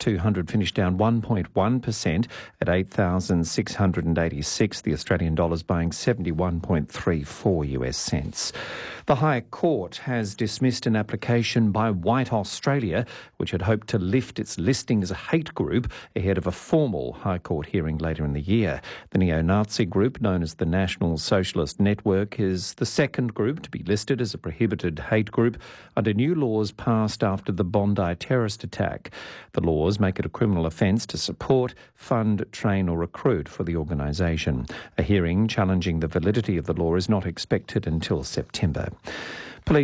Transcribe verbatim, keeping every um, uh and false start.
two hundred finished down one point one percent at eight thousand six hundred eighty-six. The Australian dollar's buying seventy-one point three four U S cents. The High Court has dismissed an application by White Australia, which had hoped to lift its listing as a hate group ahead of a formal High Court hearing later in the year. The neo-Nazi group, known as the National Socialist Network, is the second group to be listed as a prohibited hate group under new laws passed after the Bondi terrorist attack. The laws make it a criminal offence to support, fund, train or recruit for the organisation. A hearing challenging the validity of the law is not expected until September.